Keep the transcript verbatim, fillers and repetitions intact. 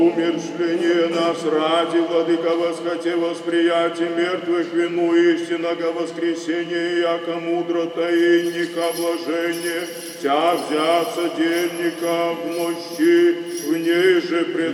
Умершление нас ради, Владыка, восхоте восприятие мертвых вину истинного воскресения, яко мудро таинника блажение, тя взяться дельника в мощи, в ней же пред